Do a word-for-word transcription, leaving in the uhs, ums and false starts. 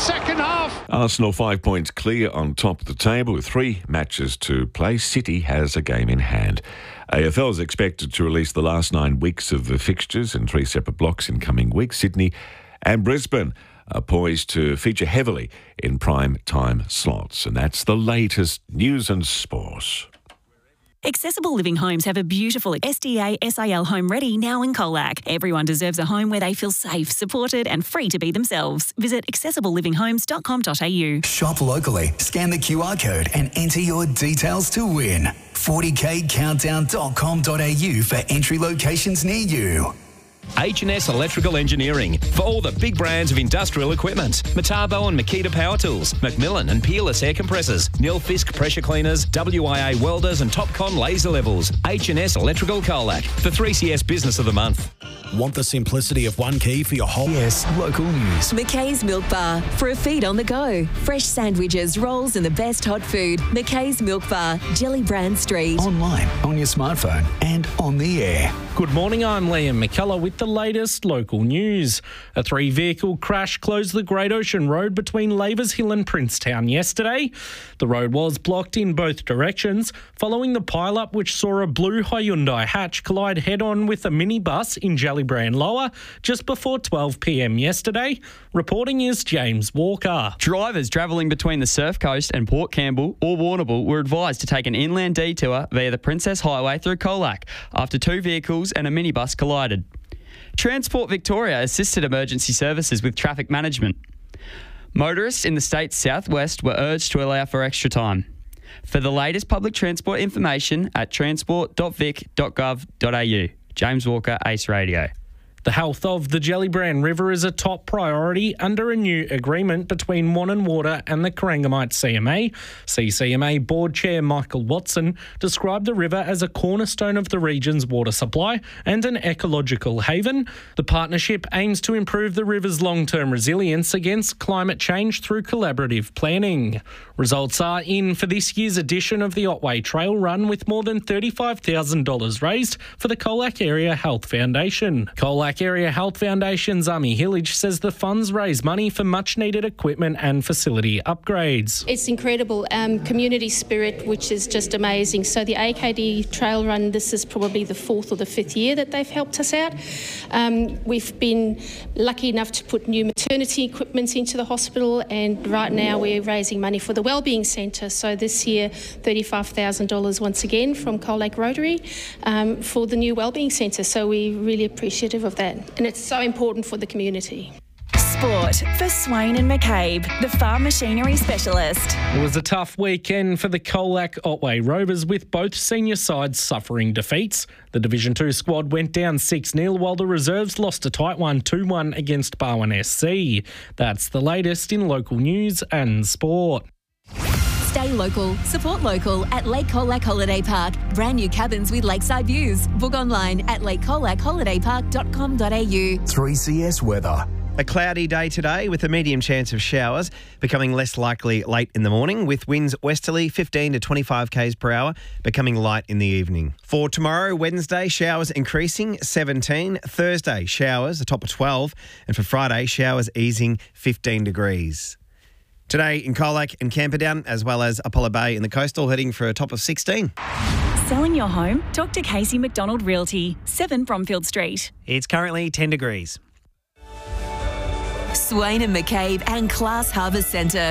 second half. Arsenal five points clear on top of the table with three matches to play. City has a game in hand. A F L is expected to release the last nine weeks of the fixtures in three separate blocks in coming weeks. Sydney and Brisbane are poised to feature heavily in prime time slots. And that's the latest news and sport. Accessible Living Homes have a beautiful S D A S I L home ready now in Colac. Everyone deserves a home where they feel safe, supported and free to be themselves. Visit accessible living homes dot com dot a u. Shop locally, scan the Q R code and enter your details to win. forty k countdown dot com dot a u for entry locations near you. H and S Electrical Engineering for all the big brands of industrial equipment. Metabo and Makita Power Tools, Macmillan and Peerless Air Compressors, Neil Fisk Pressure Cleaners, W I A Welders and Topcon Laser Levels. H and S Electrical Colac, the three C S Business of the Month. Want the simplicity of one key for your whole... Yes, local news. McKay's Milk Bar for a feed on the go. Fresh sandwiches, rolls and the best hot food. McKay's Milk Bar, Gellibrand Street. Online, on your smartphone and on the air. Good morning, I'm Liam McKellar with the latest local news. A three-vehicle crash closed the Great Ocean Road between Lavers Hill and Princetown yesterday. The road was blocked in both directions following the pile-up which saw a blue Hyundai Hatch collide head-on with a minibus in Gellibrand Lower just before twelve p m yesterday. Reporting is James Walker. Drivers travelling between the Surf Coast and Port Campbell or Warrnambool were advised to take an inland detour via the Princess Highway through Colac after two vehicles and a minibus collided. Transport Victoria assisted emergency services with traffic management. Motorists in the state's southwest were urged to allow for extra time. For the latest public transport information at transport dot vic dot gov dot a u. James Walker, Ace Radio. The health of the Gellibrand River is a top priority under a new agreement between Wannon Water and the Corangamite C M A. C C M A Board Chair Michael Watson described the river as a cornerstone of the region's water supply and an ecological haven. The partnership aims to improve the river's long-term resilience against climate change through collaborative planning. Results are in for this year's edition of the Otway Trail Run with more than thirty-five thousand dollars raised for the Colac Area Health Foundation. Colac Area Health Foundation's Amy Hillage says the funds raise money for much-needed equipment and facility upgrades. It's incredible. Um, community spirit, which is just amazing. So the A K D Trail Run, this is probably the fourth or the fifth year that they've helped us out. Um, we've been lucky enough to put new maternity equipment into the hospital, and right now we're raising money for the Wellbeing Centre. So this year, thirty-five thousand dollars once again from Colac Rotary um, for the new Wellbeing Centre. So we're really appreciative of that. And it's so important for the community. Sport for Swain and McCabe, the farm machinery specialist. It was a tough weekend for the Colac Otway Rovers with both senior sides suffering defeats. The Division two squad went down six nil while the reserves lost a tight one two one against Barwon S C. That's the latest in local news and sport. Stay local, support local at Lake Colac Holiday Park. Brand new cabins with lakeside views. Book online at lake colac holiday park dot com dot a u. three C S weather. A cloudy day today with a medium chance of showers, becoming less likely late in the morning with winds westerly fifteen to twenty-five k's per hour, becoming light in the evening. For tomorrow, Wednesday, showers increasing seventeen. Thursday, showers a top of twelve. And for Friday, showers easing fifteen degrees. Today in Colac and Camperdown, as well as Apollo Bay in the coastal, heading for a top of sixteen. Selling your home? Talk to Casey McDonald Realty, seven Bromfield Street. It's currently ten degrees. Swain and McCabe and Class Harbour Centre.